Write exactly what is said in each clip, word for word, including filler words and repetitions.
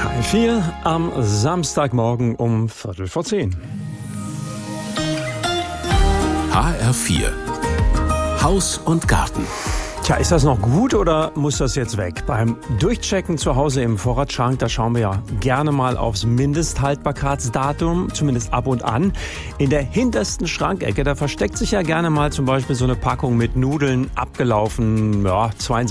H R vier am Samstagmorgen um Viertel vor zehn. H R vier Haus und Garten. Tja, ist das noch gut oder muss das jetzt weg? Beim Durchchecken zu Hause im Vorratsschrank, da schauen wir ja gerne mal aufs Mindesthaltbarkeitsdatum, zumindest ab und an. In der hintersten Schrankecke, da versteckt sich ja gerne mal zum Beispiel so eine Packung mit Nudeln, abgelaufen, ja,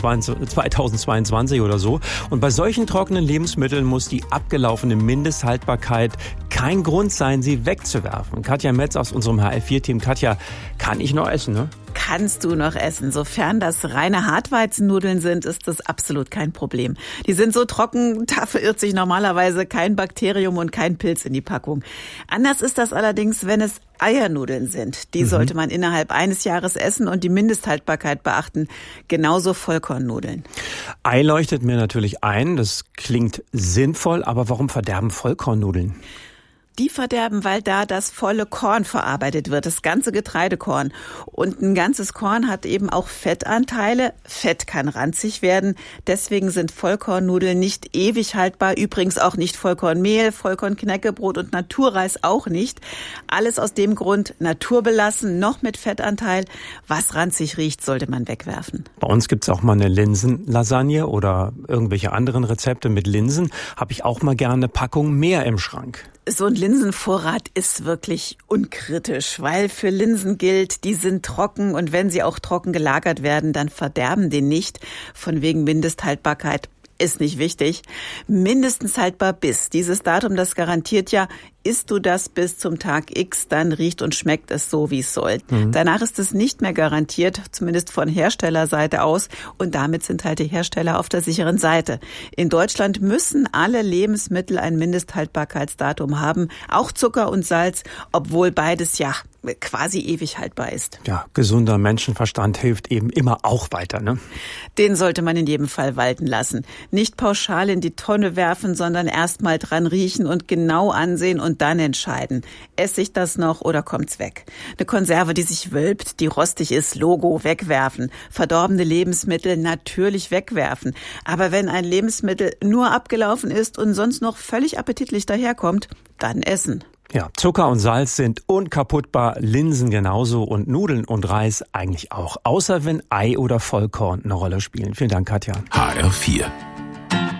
zweitausendzweiundzwanzig oder so. Und bei solchen trockenen Lebensmitteln muss die abgelaufene Mindesthaltbarkeit kein Grund sein, sie wegzuwerfen. Katja Metz aus unserem H R vier Team. Katja, kann ich noch essen, ne? Kannst du noch essen. Sofern das reine Hartweizennudeln sind, ist das absolut kein Problem. Die sind so trocken, da verirrt sich normalerweise kein Bakterium und kein Pilz in die Packung. Anders ist das allerdings, wenn es Eiernudeln sind. Die mhm. sollte man innerhalb eines Jahres essen und die Mindesthaltbarkeit beachten. Genauso Vollkornnudeln. Ei leuchtet mir natürlich ein, das klingt sinnvoll, aber warum verderben Vollkornnudeln? Die verderben, weil da das volle Korn verarbeitet wird, das ganze Getreidekorn. Und ein ganzes Korn hat eben auch Fettanteile. Fett kann ranzig werden. Deswegen sind Vollkornnudeln nicht ewig haltbar. Übrigens auch nicht Vollkornmehl, Vollkornknäckebrot und Naturreis auch nicht. Alles aus dem Grund naturbelassen, noch mit Fettanteil. Was ranzig riecht, sollte man wegwerfen. Bei uns gibt's auch mal eine Linsenlasagne oder irgendwelche anderen Rezepte mit Linsen. Habe ich auch mal gerne eine Packung mehr im Schrank. So ein Linsenvorrat ist wirklich unkritisch, weil für Linsen gilt, die sind trocken und wenn sie auch trocken gelagert werden, dann verderben die nicht. Von wegen Mindesthaltbarkeit ist nicht wichtig. Mindestens haltbar bis. Dieses Datum, das garantiert ja, isst du das bis zum Tag X, dann riecht und schmeckt es so, wie es soll. Mhm. Danach ist es nicht mehr garantiert, zumindest von Herstellerseite aus. Und damit sind halt die Hersteller auf der sicheren Seite. In Deutschland müssen alle Lebensmittel ein Mindesthaltbarkeitsdatum haben, auch Zucker und Salz, obwohl beides ja quasi ewig haltbar ist. Ja, gesunder Menschenverstand hilft eben immer auch weiter, ne? Den sollte man in jedem Fall walten lassen. Nicht pauschal in die Tonne werfen, sondern erst mal dran riechen und genau ansehen und dann entscheiden. Esse ich das noch oder kommt's weg? Eine Konserve, die sich wölbt, die rostig ist, Logo, wegwerfen. Verdorbene Lebensmittel natürlich wegwerfen. Aber wenn ein Lebensmittel nur abgelaufen ist und sonst noch völlig appetitlich daherkommt, dann essen. Ja, Zucker und Salz sind unkaputtbar, Linsen genauso und Nudeln und Reis eigentlich auch. Außer wenn Ei oder Vollkorn eine Rolle spielen. Vielen Dank, Katja. H R vier